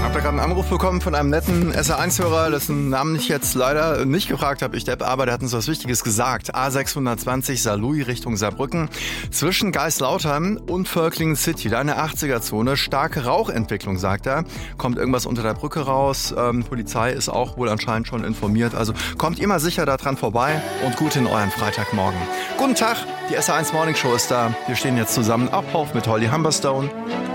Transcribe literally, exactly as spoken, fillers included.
Habt ihr gerade einen Anruf bekommen von einem netten S R eins Hörer, dessen Namen ich jetzt leider nicht gefragt habe, ich Depp, aber der hat uns was Wichtiges gesagt. A sechshundertzwanzig Saarlouis Richtung Saarbrücken. Zwischen Geislautern und Völklingen City, da eine achtziger-Zone, starke Rauchentwicklung, sagt er. Kommt irgendwas unter der Brücke raus. Ähm, Polizei ist auch wohl anscheinend schon informiert. Also kommt immer sicher da dran vorbei und gut in euren Freitagmorgen. Guten Tag, die S R eins Morning Show ist da. Wir stehen jetzt zusammen ab auf mit Holly Humberstone.